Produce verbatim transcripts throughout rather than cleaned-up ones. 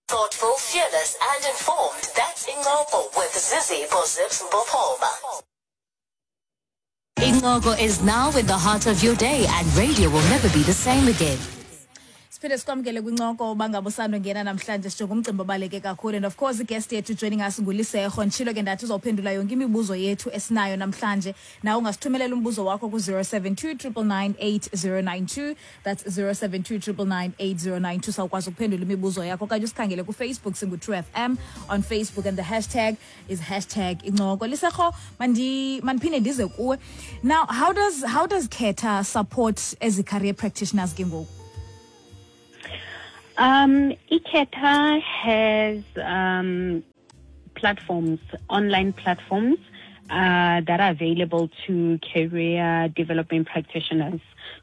Thoughtful, fearless, and informed. That's Ingogo with Zizi Bozip Bopova. Ingogo is now in the heart of your day, and radio will never be the same again. Siphinde sikwamukele kwincoko bangabusando ngena namhlanje sijonga umcimbi obaleke kakhulu, and of course guest yethu joining us nguLiseho. Ntshilo ke ndathi uzawuphendula yonke imibuzo yethu esinayo namhlanje. Na ungasithumelela umbuzo wakho ku zero seven two nine nine eight zero nine two. That's zero seven two nine nine eight zero nine two. Sawukwazi ukuphendula imibuzo yakho okanye usikhangele ku Facebook singu True F M on Facebook, and the hashtag is hashtag Ingogo. Liseho, mandi manphinde ndize kuwe. Now, how does how does Khetha support as a career practitioners ke ngoku? Um, iKhetha has um, platforms, online platforms uh, that are available to career development practitioners.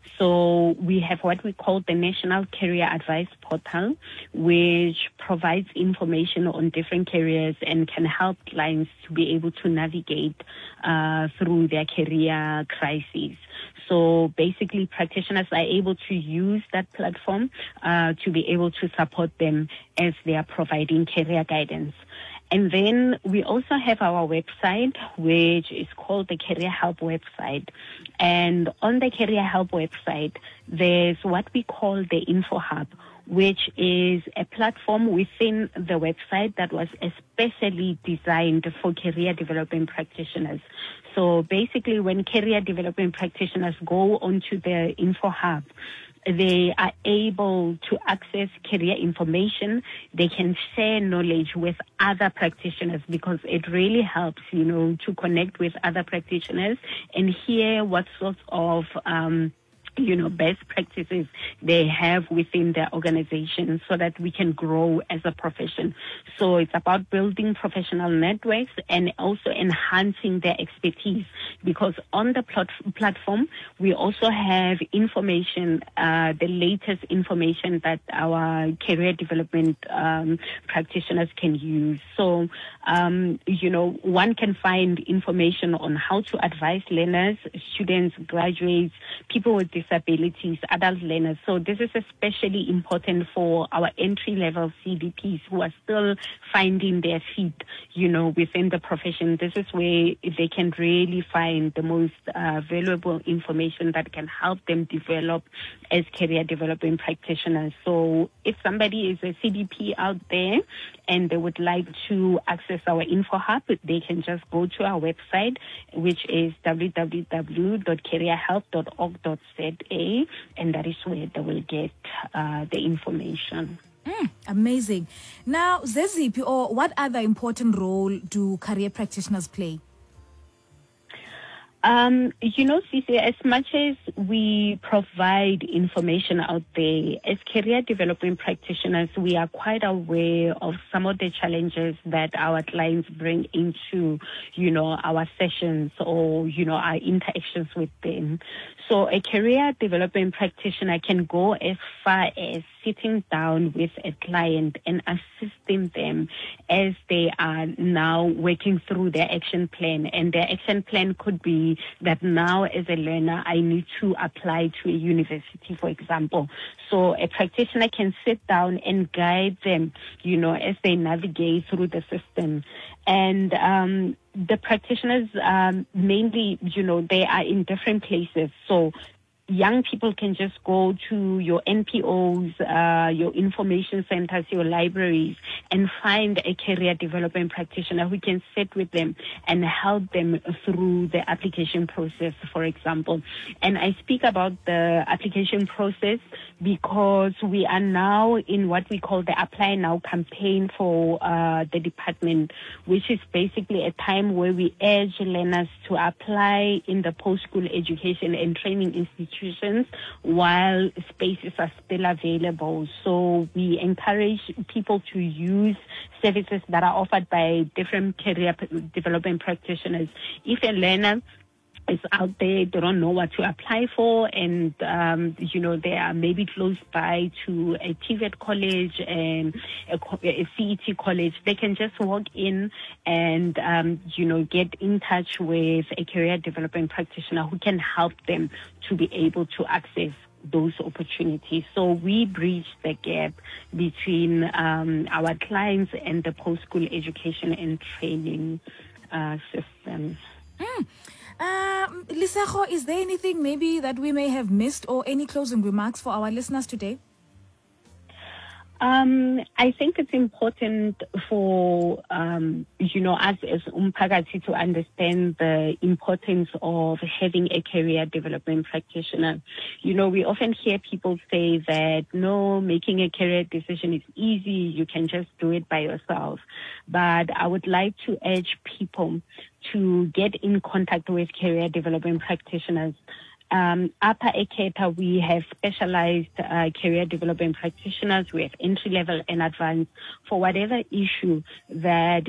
So we have what we call the National Career Advice Portal, which provides information on different careers and can help clients to be able to navigate uh, through their career crises. So basically, practitioners are able to use that platform uh, to be able to support them as they are providing career guidance. And then we also have our website, which is called the Career Help website. And on the Career Help website, there's what we call the Info Hub, which is a platform within the website that was especially designed for career development practitioners. So basically, when career development practitioners go onto the Info Hub, they are able to access career information. They can share knowledge with other practitioners because it really helps, you know, to connect with other practitioners and hear what sorts of um, you know, best practices they have within their organization so that we can grow as a profession. So it's about building professional networks and also enhancing their expertise, because on the plat- platform, we also have information, uh, the latest information that our career development um, practitioners can use. So, um, you know, one can find information on how to advise learners, students, graduates, people with disabilities, adult learners. So this is especially important for our entry-level C D Ps who are still finding their feet, you know, within the profession. This is where they can really find the most uh, valuable information that can help them develop as career development practitioners. So if somebody is a C D P out there and they would like to access our Info Hub, they can just go to our website, which is w w w dot career help dot org dot z a, and that is where they will get uh, the information. Mm, amazing. Now, Zeziphi, or what other important role do career practitioners play? Um, you know, Cici, as much as we provide information out there, as career development practitioners, we are quite aware of some of the challenges that our clients bring into, you know, our sessions or, you know, our interactions with them. So a career development practitioner can go as far as sitting down with a client and assisting them as they are now working through their action plan. And their action plan could be that now as a learner, I need to apply to a university, for example. So a practitioner can sit down and guide them, you know, as they navigate through the system. And um, the practitioners, um, mainly, you know, they are in different places. So young people can just go to your N P Os, uh, your information centers, your libraries, and find a career development practitioner who can sit with them and help them through the application process, for example. And I speak about the application process because we are now in what we call the Apply Now campaign for uh, the department, which is basically a time where we urge learners to apply in the post-school education and training institutions while spaces are still available. So we encourage people to use services that are offered by different career development practitioners. If a learner is out there, they don't know what to apply for, and um, you know, they are maybe close by to a T V E T college and a, a C E T college, they can just walk in and um, you know, get in touch with a career development practitioner who can help them to be able to access those opportunities. So we bridge the gap between um, our clients and the post-school education and training uh, system. Mm. Um, Lesego, is there anything maybe that we may have missed, or any closing remarks for our listeners today? Um, I think it's important for, um, you know, us as umphakathi to understand the importance of having a career development practitioner. You know, we often hear people say that, no, making a career decision is easy, you can just do it by yourself. But I would like to urge people to get in contact with career development practitioners. Um, Upper Eketa, we have specialized uh, career development practitioners. We have entry level and advanced for whatever issue that